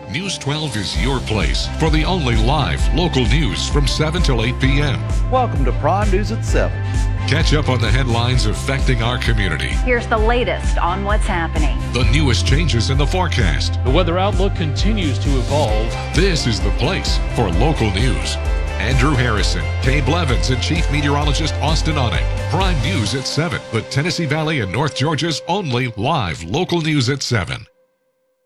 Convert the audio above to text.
News 12 is your place for the only live local news from 7 till 8 p.m. Welcome to Prime News at 7. Catch up on the headlines affecting our community, Here's the latest on what's happening. the newest changes in the forecast. The weather outlook continues to evolve. This is the place for local news. Andrew Harrison, Kay Blevins, and Chief Meteorologist Austin Onek. Prime News at 7, the Tennessee Valley and North Georgia's only live local news at 7.